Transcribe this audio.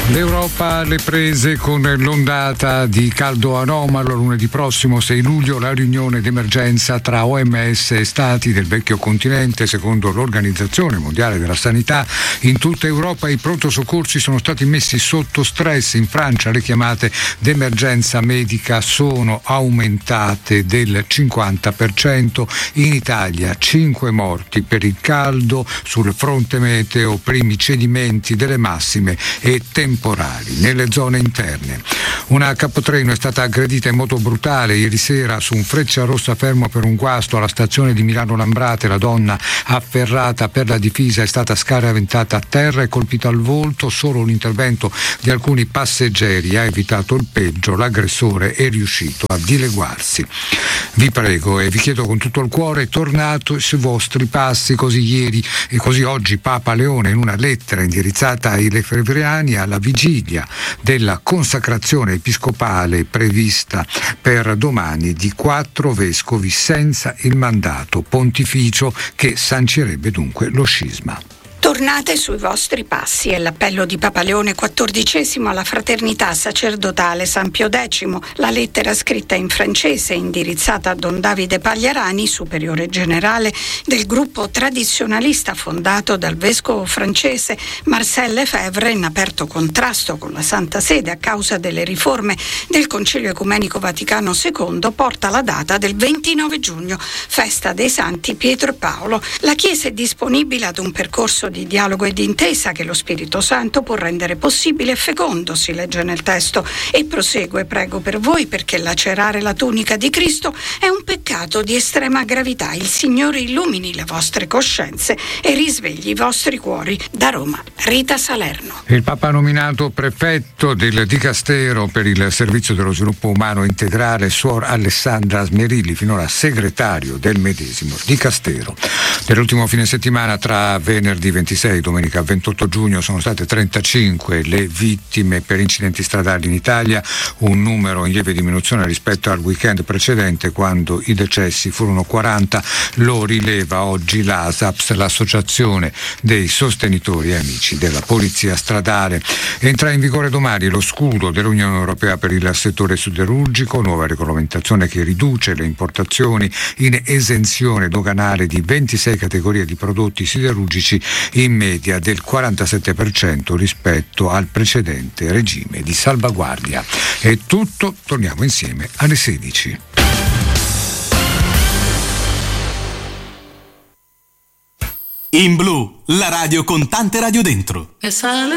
L'Europa alle prese con l'ondata di caldo anomalo. Lunedì prossimo, 6 luglio, la riunione d'emergenza tra OMS e Stati del vecchio continente. Secondo l'Organizzazione Mondiale della Sanità, in tutta Europa i pronto soccorsi sono stati messi sotto stress. In Francia le chiamate d'emergenza medica sono aumentate del 50%. In Italia 5 morti per il caldo. Sul fronte meteo, primi cedimenti delle massime e temporali nelle zone interne. Una capotreno è stata aggredita in modo brutale ieri sera su un Frecciarossa fermo per un guasto alla stazione di Milano Lambrate. La donna afferrata per la difesa è stata scaraventata a terra e colpita al volto. Solo l'intervento di alcuni passeggeri ha evitato il peggio. L'aggressore è riuscito a dileguarsi. Vi prego e vi chiedo con tutto il cuore, tornate sui vostri passi. Così ieri e così oggi Papa Leone, in una lettera indirizzata ai lefebvriani alla vigilia della consacrazione episcopale prevista per domani di 4 vescovi senza il mandato pontificio, che sancirebbe dunque lo scisma. Tornate sui vostri passi è l'appello di Papa Leone XIV alla fraternità sacerdotale San Pio X. La lettera, scritta in francese e indirizzata a Don Davide Pagliarani, superiore generale del gruppo tradizionalista fondato dal vescovo francese Marcel Lefebvre, in aperto contrasto con la Santa Sede a causa delle riforme del Concilio Ecumenico Vaticano II, porta la data del 29 giugno, festa dei Santi Pietro e Paolo. La Chiesa è disponibile ad un percorso di dialogo e di intesa che lo Spirito Santo può rendere possibile e fecondo, si legge nel testo, e prosegue: prego per voi perché lacerare la tunica di Cristo è un peccato di estrema gravità. Il Signore illumini le vostre coscienze e risvegli i vostri cuori. Da Roma, Rita Salerno. Il Papa ha nominato prefetto del Dicastero per il Servizio dello Sviluppo Umano Integrale Suor Alessandra Smerilli, finora segretario del medesimo Dicastero. Nell'ultimo fine settimana, tra venerdì 26 e domenica 28 giugno, sono state 35 le vittime per incidenti stradali in Italia, un numero in lieve diminuzione rispetto al weekend precedente, quando i decessi furono 40. Lo rileva oggi l'ASAPS, l'associazione dei sostenitori e amici della polizia stradale. Entra in vigore domani lo scudo dell'Unione Europea per il settore siderurgico, nuova regolamentazione che riduce le importazioni in esenzione doganale di 26 categorie di prodotti siderurgici, in media del 47% rispetto al precedente regime di salvaguardia. È tutto, torniamo insieme alle 16. In Blu, la radio con tante radio dentro.